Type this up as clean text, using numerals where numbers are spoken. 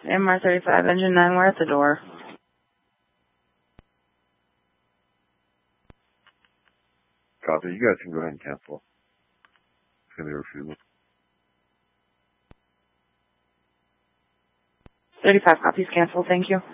MR35, engine 9, we're at the door. Copy. You guys can go ahead and cancel. It's going to be refusal. 35 copies canceled, thank you.